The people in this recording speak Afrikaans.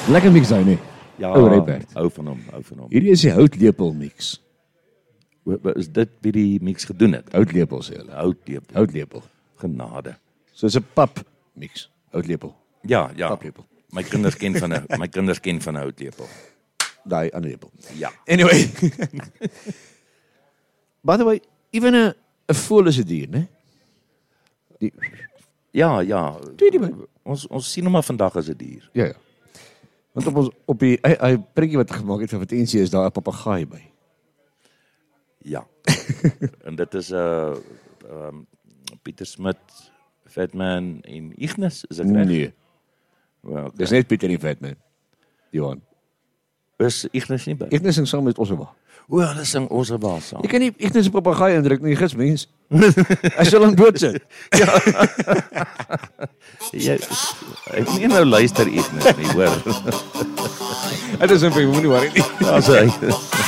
Lekker mix daai, nee. Ja, Ou Rybert. hou van hom. Hierdie is die houtlepel mix. Is dit wie die mix gedoen het? Houtlepel sê hulle. Houtlepel. Genade. So is 'n pap mix. Houtlepel. Ja. Paplepel. My kinders ken van 'n houtlepel. Daai ander lepel. Ja. Anyway. By the way, even 'n voël is 'n dier, né? Die Ja. Tweede man. Ons sien hom maar vandag as 'n dier. Ja. Want op die hy prentjie wat gemaak het van Vatensie is daar 'n papegaai by. Ja. En dit is Pieter Smit, Fatman en Ignis, is ek reg? Nee. Well, okay. Dis net Pieter en Fatman. Johan. Is Ignis nie by? Ignis sing saam met Ossewa. O, hulle sing Ossewa saam. Jy kan nie Ignis 'n papegaai indruk nie, gits mens. Hy sal hom doodsit. Ek nie nou luister Ignis nie, hoor. Dit is 'n moenie worry nie. Ja, so.